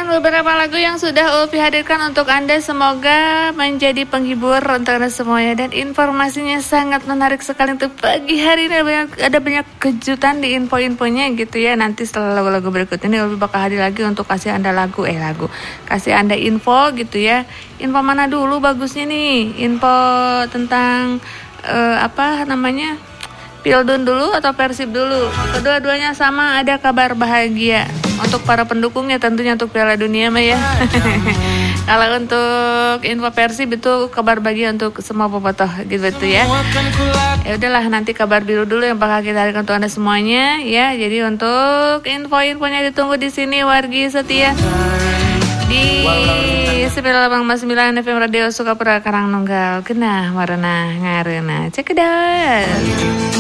beberapa lagu yang sudah Ulfi hadirkan untuk Anda. Semoga menjadi penghibur untuk Anda semuanya. Dan informasinya sangat menarik sekali untuk pagi hari ini. Ada banyak kejutan di info-infonya gitu ya. Nanti setelah lagu-lagu berikut ini Ulfi bakal hadir lagi untuk kasih Anda kasih Anda info gitu ya. Info mana dulu bagusnya nih? Info tentang Pildun dulu atau Persib dulu? Kedua-duanya sama, ada kabar bahagia untuk para pendukungnya, tentunya untuk Piala Dunia mah ya. Kalau untuk info Persib itu kabar bahagia untuk semua bobotoh gitu ya. Ya udahlah, nanti kabar biru dulu yang bakal kita hadirkan untuk Anda semuanya ya. Jadi untuk info-infonya ditunggu di sini wargi setia di 98,9 FM Radio Sukapura Karangnunggal Genah Warna Ngareuna Cekedan.